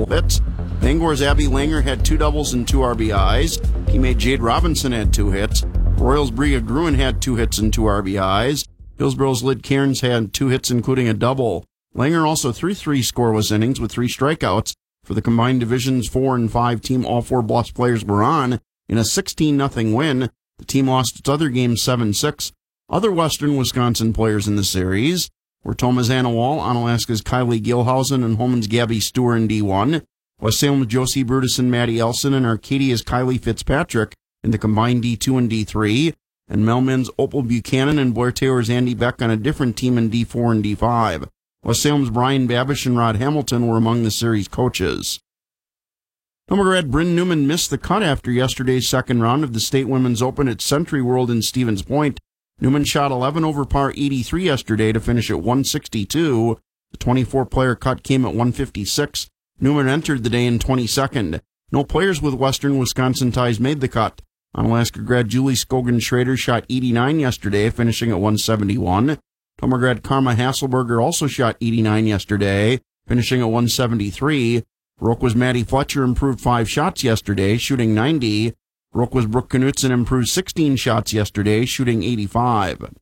couple hits. Bangor's Abby Langer had 2 doubles and 2 RBIs. Teammate Jade Robinson had 2 hits. Royals' Bria Gruen had 2 hits and 2 RBIs. Hillsborough's Lyd Cairns had 2 hits, including a double. Langer also threw 3 scoreless innings with 3 strikeouts. For the combined Divisions 4 and 5 team, all 4 Bluffs players were on. In a 16-0 win, the team lost its other game 7-6. Other Western Wisconsin players in the series were Thomas Anawal, Onalaska's Kylie Gilhausen, and Holman's Gabby Stewart in D1. West Salem's Josie Brutus and Maddie Elson, and Arcadia's Kylie Fitzpatrick in the combined D2 and D3, and Melman's Opal Buchanan and Blair Taylor's Andy Beck on a different team in D4 and D5. West Salem's Brian Babish and Rod Hamilton were among the series coaches. Novigrad Bryn Newman missed the cut after yesterday's second round of the State Women's Open at Century World in Stevens Point. Newman shot 11 over par 83 yesterday to finish at 162. The 24-player cut came at 156. Newman entered the day in 22nd. No players with Western Wisconsin ties made the cut. Onalaska grad Julie Scogan-Schrader shot 89 yesterday, finishing at 171. Tomah grad Karma Hasselberger also shot 89 yesterday, finishing at 173. Roqua's Maddie Fletcher improved 5 shots yesterday, shooting 90. Roqua's Brooke Knutson improved 16 shots yesterday, shooting 85.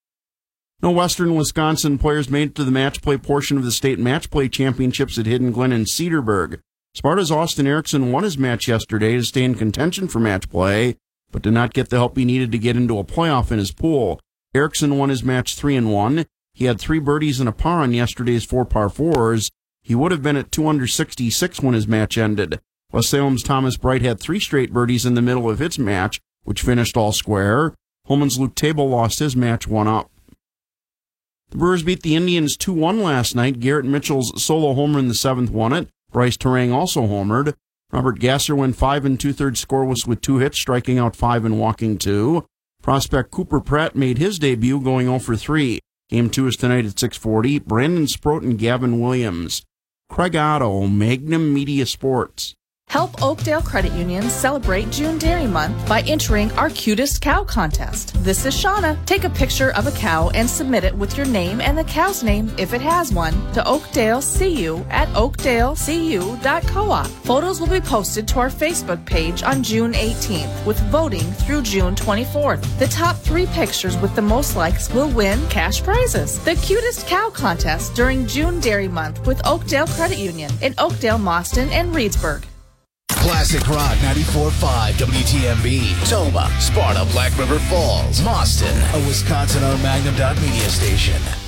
No Western Wisconsin players made it to the match play portion of the state match play championships at Hidden Glen and Cedarburg. Sparta's Austin Erickson won his match yesterday to stay in contention for match play, but did not get the help he needed to get into a playoff in his pool. Erickson won his match 3-1. He had 3 birdies and a par on yesterday's 4 par 4s. He would have been at 2 under 66 when his match ended. West Salem's Thomas Bright had 3 straight birdies in the middle of its match, which finished all square. Holman's Luke Table lost his match 1-up. The Brewers beat the Indians 2-1 last night. Garrett Mitchell's solo homer in the 7th won it. Bryce Terang also homered. Robert Gasser went 5 2/3 scoreless with 2 hits, striking out 5 and walking 2. Prospect Cooper Pratt made his debut, going 0 for 3. Game 2 is tonight at 6:40. Brandon Sproat and Gavin Williams. Craig Otto, Magnum Media Sports. Help Oakdale Credit Union celebrate June Dairy Month by entering our Cutest Cow Contest. This is Shauna. Take a picture of a cow and submit it with your name and the cow's name, if it has one, to Oakdale CU at oakdalecu.coop. Photos will be posted to our Facebook page on June 18th, with voting through June 24th. The top 3 pictures with the most likes will win cash prizes. The Cutest Cow Contest during June Dairy Month with Oakdale Credit Union in Oakdale, Mauston, and Reedsburg. Classic Rock 94.5 WTMB. Tomah, Sparta, Black River Falls, Mauston, a Wisconsin-owned Magnum Media station.